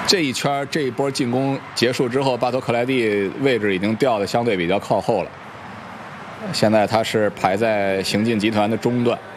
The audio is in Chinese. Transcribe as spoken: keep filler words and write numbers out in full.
这一圈这一波进攻结束之后，巴托克莱蒂位置已经调的相对比较靠后了。现在他是排在行进集团的中段。